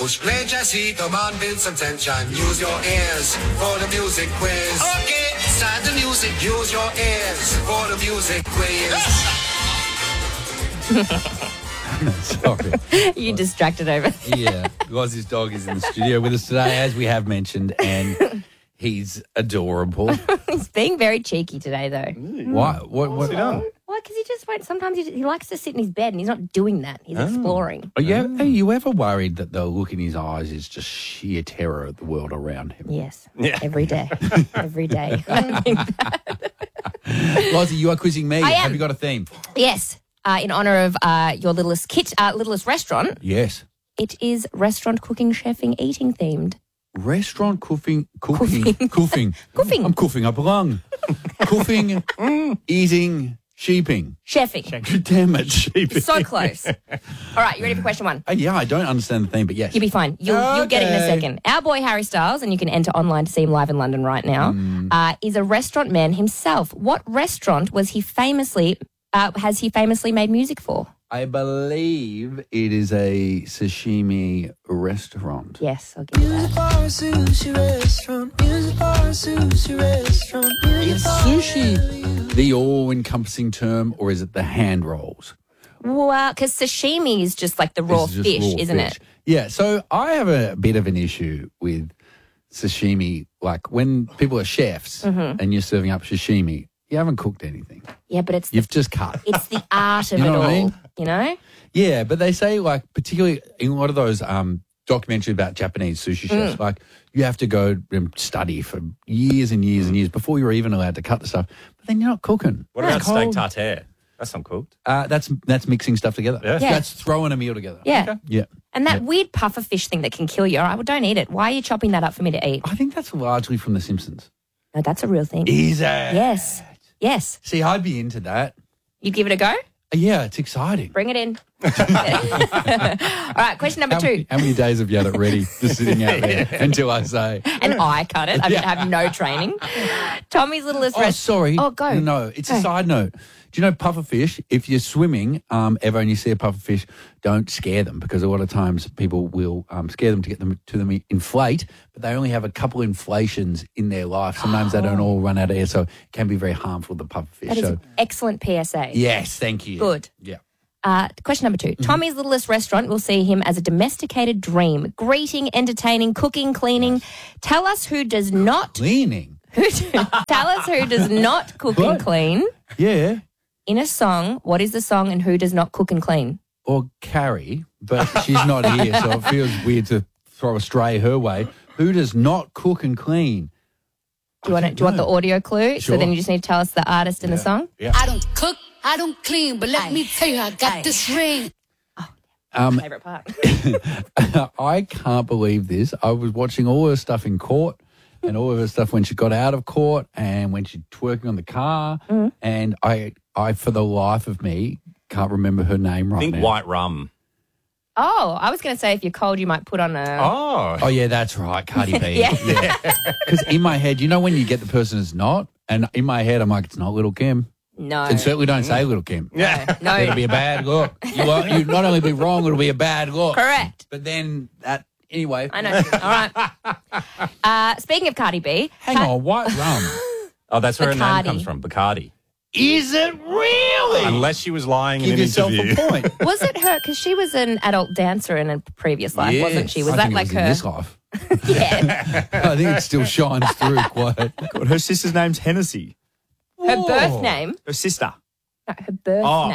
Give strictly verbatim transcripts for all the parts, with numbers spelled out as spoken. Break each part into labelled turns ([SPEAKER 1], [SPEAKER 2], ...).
[SPEAKER 1] Push play, Jesse, come on, build some tension. Use your ears for the music quiz. Okay, start the music. Use your ears for the music quiz.
[SPEAKER 2] Sorry.
[SPEAKER 3] You distracted over there.
[SPEAKER 2] Yeah, Lozzie's dog is in the studio with us today, as we have mentioned, and he's adorable.
[SPEAKER 3] He's being very cheeky today, though.
[SPEAKER 2] Why? What? What's he done?
[SPEAKER 3] Well, because he just won't. Sometimes he, he likes to sit in his bed and he's not doing that. He's exploring.
[SPEAKER 2] Are you, are you ever worried that the look in his eyes is just sheer terror of the world around him?
[SPEAKER 3] Yes.
[SPEAKER 4] Yeah.
[SPEAKER 3] Every day. Every day. I think that.
[SPEAKER 2] Lozzie, you are quizzing me.
[SPEAKER 3] I am.
[SPEAKER 2] Have you got a theme?
[SPEAKER 3] Yes. Uh, in honour of uh, your littlest kit, uh, littlest restaurant,
[SPEAKER 2] Yes.
[SPEAKER 3] it is restaurant cooking, chefing, eating themed.
[SPEAKER 2] Restaurant coughing, coughing, coughing.
[SPEAKER 3] Coughing.
[SPEAKER 2] I'm coughing up a lung. Coughing, eating, sheeping.
[SPEAKER 3] Chefing.
[SPEAKER 2] Damn it, sheeping.
[SPEAKER 3] So close. All right, you ready for question one?
[SPEAKER 2] Uh, yeah, I don't understand the theme, but yes.
[SPEAKER 3] You'll be fine. You'll, you'll get it in a
[SPEAKER 2] Okay.
[SPEAKER 3] second. Our boy Harry Styles, and you can enter online to see him live in London right now,
[SPEAKER 2] Mm.
[SPEAKER 3] uh, is a restaurant man himself. What restaurant was he famously, uh, has he famously made music for?
[SPEAKER 2] I believe it is a sashimi restaurant.
[SPEAKER 3] Yes, I'll give you that.
[SPEAKER 2] Is sushi the all-encompassing term, or is it the hand rolls?
[SPEAKER 3] Well, because sashimi is just like the raw
[SPEAKER 2] This is just
[SPEAKER 3] fish,
[SPEAKER 2] raw
[SPEAKER 3] isn't
[SPEAKER 2] fish.
[SPEAKER 3] it?
[SPEAKER 2] Yeah, so I have a bit of an issue with sashimi. Like when people are chefs
[SPEAKER 3] Mm-hmm.
[SPEAKER 2] and you're serving up sashimi, you haven't cooked anything.
[SPEAKER 3] Yeah, but it's the,
[SPEAKER 2] You've just cut.
[SPEAKER 3] it's the art of
[SPEAKER 2] You know
[SPEAKER 3] it
[SPEAKER 2] what
[SPEAKER 3] all,
[SPEAKER 2] I mean?
[SPEAKER 3] you know?
[SPEAKER 2] Yeah, but they say, like, particularly in a lot of those um, documentaries about Japanese sushi
[SPEAKER 3] Mm.
[SPEAKER 2] chefs, like, you have to go and study for years and years and years before you're even allowed to cut the stuff. But then you're not cooking.
[SPEAKER 4] What about
[SPEAKER 2] It's
[SPEAKER 4] steak
[SPEAKER 2] cold.
[SPEAKER 4] tartare? That's not cooked.
[SPEAKER 2] Uh, that's that's mixing stuff together.
[SPEAKER 4] Yeah.
[SPEAKER 3] Yeah.
[SPEAKER 2] That's throwing a meal together.
[SPEAKER 3] Yeah.
[SPEAKER 2] Yeah.
[SPEAKER 3] And that weird puffer fish thing that can kill you, all right, well, don't eat it. Why are you chopping that up for me to eat?
[SPEAKER 2] I think that's largely from The Simpsons.
[SPEAKER 3] No, that's a real thing.
[SPEAKER 2] Is it?
[SPEAKER 3] Yes. Yes.
[SPEAKER 2] See, I'd be into that.
[SPEAKER 3] You give it a go?
[SPEAKER 2] Yeah, it's exciting.
[SPEAKER 3] Bring it in. All right, question number
[SPEAKER 2] How
[SPEAKER 3] two.
[SPEAKER 2] many, how many days have you had it ready, just sitting out there until I say?
[SPEAKER 3] And I cut it. I mean, I have no training. Tommy's littlest
[SPEAKER 2] Oh,
[SPEAKER 3] rest-
[SPEAKER 2] sorry.
[SPEAKER 3] Oh, go.
[SPEAKER 2] No, it's a
[SPEAKER 3] Go.
[SPEAKER 2] side note. Do you know pufferfish? If you're swimming um, ever and you see a pufferfish, don't scare them, because a lot of times people will um, scare them to get them to them inflate, but they only have a couple inflations in their life. Sometimes they don't all run out of air, so it can be very harmful, the pufferfish.
[SPEAKER 3] That is
[SPEAKER 2] so,
[SPEAKER 3] an excellent P S A.
[SPEAKER 2] yes, thank you.
[SPEAKER 3] Good.
[SPEAKER 2] Yeah.
[SPEAKER 3] Uh, question number 2
[SPEAKER 2] Mm-hmm.
[SPEAKER 3] Tommy's littlest restaurant will see him as a domesticated dream, greeting, entertaining, cooking, cleaning. Tell us who does not.
[SPEAKER 2] Cleaning.
[SPEAKER 3] Who do, tell us who does not cook and
[SPEAKER 2] What?
[SPEAKER 3] clean
[SPEAKER 2] Yeah.
[SPEAKER 3] in a song. What is the song, and who does not cook and clean?
[SPEAKER 2] Or Carrie, but she's not here, so it feels weird to throw a stray her way. Who does not cook and clean?
[SPEAKER 3] Do you want it, Do you want the audio clue?
[SPEAKER 2] Sure.
[SPEAKER 3] So then you just need to tell us the artist and the song.
[SPEAKER 2] Yeah.
[SPEAKER 5] I don't cook, I don't clean, but let me tell you, I got this ring.
[SPEAKER 2] Um,
[SPEAKER 3] Favorite part.
[SPEAKER 2] I can't believe this. I was watching all her stuff in court and all of her stuff when she got out of court and when she's twerking on the car.
[SPEAKER 3] Mm.
[SPEAKER 2] And I, I, for the life of me, can't remember her name right
[SPEAKER 4] I think
[SPEAKER 2] now.
[SPEAKER 4] white rum.
[SPEAKER 3] Oh, I was going to say if you're cold, you might put on a.
[SPEAKER 4] Oh.
[SPEAKER 2] Oh, yeah, that's right. Cardi B.
[SPEAKER 3] Yeah.
[SPEAKER 2] Because in my head, you know when you get the person who's not? And in my head, I'm like, it's not Little Kim.
[SPEAKER 3] No.
[SPEAKER 2] And certainly don't say Little Kim.
[SPEAKER 4] Yeah.
[SPEAKER 3] No.
[SPEAKER 2] It'll be a bad look. You will you not only be wrong, it'll be a bad look.
[SPEAKER 3] Correct.
[SPEAKER 2] But then that, anyway.
[SPEAKER 3] I know. All right. Uh, speaking of Cardi B.
[SPEAKER 2] Hang
[SPEAKER 3] Ca-
[SPEAKER 2] on, white rum.
[SPEAKER 4] Oh, that's where her name
[SPEAKER 3] Bacardi.
[SPEAKER 4] comes from, Bacardi.
[SPEAKER 2] Is it really?
[SPEAKER 4] Unless she was lying in
[SPEAKER 2] Give
[SPEAKER 4] an
[SPEAKER 2] yourself
[SPEAKER 4] interview.
[SPEAKER 2] a point.
[SPEAKER 3] Was it her? Because she was an adult dancer in a previous life, wasn't she? Was
[SPEAKER 2] I
[SPEAKER 3] that
[SPEAKER 2] think
[SPEAKER 3] like
[SPEAKER 2] it was
[SPEAKER 3] her?
[SPEAKER 2] in this life?
[SPEAKER 3] Yeah.
[SPEAKER 2] I think it still shines through quite.
[SPEAKER 6] God, her sister's name's Hennessy.
[SPEAKER 3] Her birth
[SPEAKER 2] Whoa.
[SPEAKER 3] name.
[SPEAKER 6] Her sister.
[SPEAKER 3] No, her birth
[SPEAKER 6] Oh,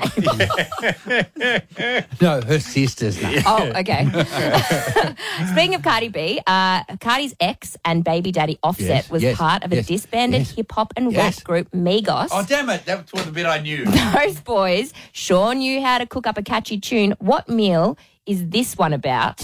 [SPEAKER 3] name.
[SPEAKER 2] No, her sister's name.
[SPEAKER 3] Oh, okay. Speaking of Cardi B, uh, Cardi's ex and baby daddy Offset
[SPEAKER 2] Yes,
[SPEAKER 3] was
[SPEAKER 2] yes,
[SPEAKER 3] part of a
[SPEAKER 2] yes,
[SPEAKER 3] disbanded
[SPEAKER 2] yes.
[SPEAKER 3] hip hop and
[SPEAKER 2] Yes.
[SPEAKER 3] rap group Migos.
[SPEAKER 2] Oh, damn it. That was the bit I knew.
[SPEAKER 3] Those boys sure knew how to cook up a catchy tune. What meal is this one about?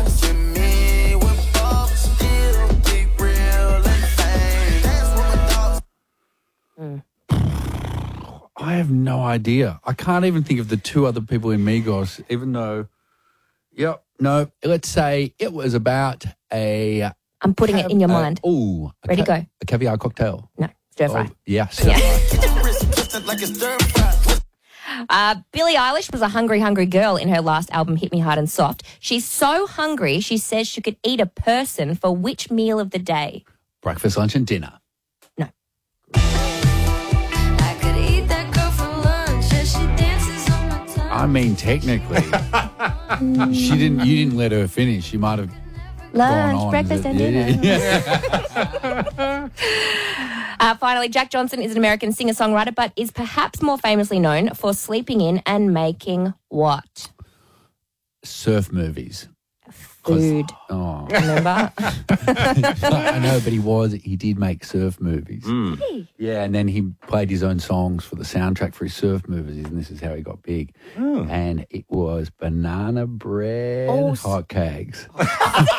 [SPEAKER 2] I have no idea. I can't even think of the two other people in Migos, even though, yep, no, let's say it was about a...
[SPEAKER 3] I'm putting it in your mind.
[SPEAKER 2] Oh,
[SPEAKER 3] Ready, go.
[SPEAKER 2] A caviar cocktail.
[SPEAKER 3] No, stir fry.
[SPEAKER 2] Oh, yes.
[SPEAKER 3] Yeah. Uh, Billie Eilish was a hungry, hungry girl in her last album, Hit Me Hard and Soft. She's so hungry, she says she could eat a person for which meal of the day?
[SPEAKER 2] Breakfast, lunch, and dinner.
[SPEAKER 3] No.
[SPEAKER 7] I could eat that girl for lunch as she dances on my tongue.
[SPEAKER 2] I mean, technically, she didn't. You didn't let her finish. She might have gone
[SPEAKER 3] Lunch,
[SPEAKER 2] on.
[SPEAKER 3] breakfast, and
[SPEAKER 2] Yeah,
[SPEAKER 3] dinner.
[SPEAKER 2] yeah.
[SPEAKER 3] Uh, finally, Jack Johnson is an American singer-songwriter, but is perhaps more famously known for sleeping in and making what?
[SPEAKER 2] Surf movies. 'Cause-
[SPEAKER 3] Food.
[SPEAKER 2] Oh,
[SPEAKER 3] Remember?
[SPEAKER 2] I know, but he was. He did make surf movies. Yeah, and then he played his own songs for the soundtrack for his surf movies, and this is how he got big. And it was banana bread,
[SPEAKER 3] Oh,
[SPEAKER 2] hot cakes.